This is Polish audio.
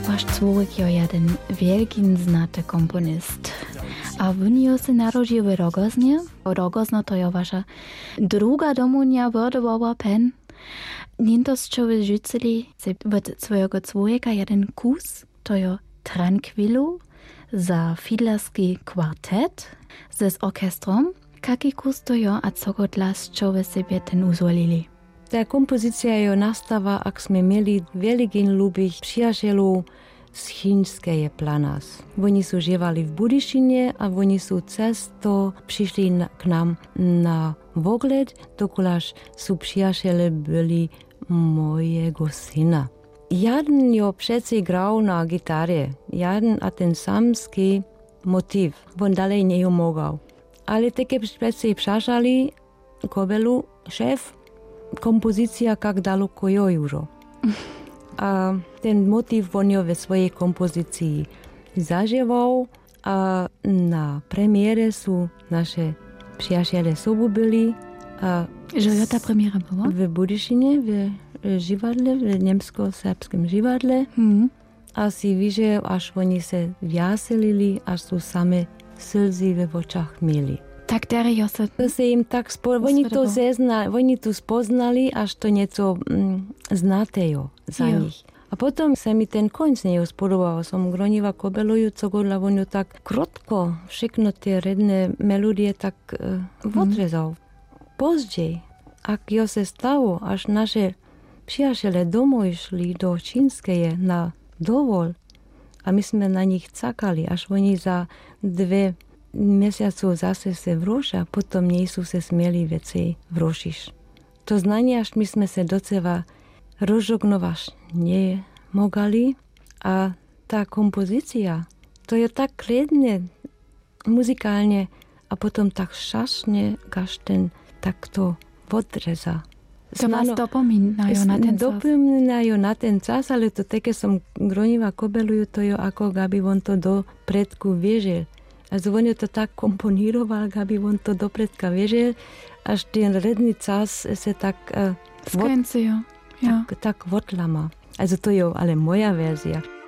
Váš człowiek je jeden wielki znaty komponist. A on se narodził w Rogoznie. Rogozno to je wasza druga domovnia wordowała pen. Niento z czego życzyli od swojego człowieka jeden kus, to je Tranquillo za fiedlerski kwartet z orkestrom. Kaki kus to je, a co dla z czego sobie ten uzwolili? Ta kompozycja je nastała, jak sme mieli wielkich lubich przyjacielów z chińskiej planas. Oni są żywali w Budyšinie a oni są często przyszli k nam na ogled, dokulaż są przyjaciele byli mojego syna. Jeden jo przece grał na gitarze, jeden a ten samski motyw, on dalej nie mogał. Ale takie przece przeszali Kobelu, szef, kompozycja jak daleko je już. A ten motyw on jo ve swojej kompozycji zažíval a na premiére sú naše przyjaciele sobu byli. A że ta premiera była? W Budyšinie, w živadle, w niemsko-serbskim živadle. A si víže, až oni se vjaselili, až sú same slzy v očach mieli. Tak der Josef. To se im tak oni to spoznali, až to něco znatejo za nich. A potom se mi ten konc nejo spodobal. Som groniva Kobeluju, co godla on tak krotko všechno tie redné melodie tak odrezal. Později, ak jo se stalo, až naše přijašele domov šli do Čínskeje na dovol a my sme na nich cakali, až oni za 2 mesiacov zase se vrošia, potom nejsú se smieli veci vrošiš. To znanie, až my sme se docela rozžognovaš nie mogali a ta kompozícia, to je tak kledne muzikálne a potom tak šašne, kaž ten takto odreza. To vás dopomínajú na ten čas? Dopomínajú na ten čas, ale to také som groniva Kobeluju, to je ako aby on to do predku viežil. A on je to tak komponíroval, aby on to do predka viežil, až ten redný čas se tak tak odlama. Also to je ale moja verzia.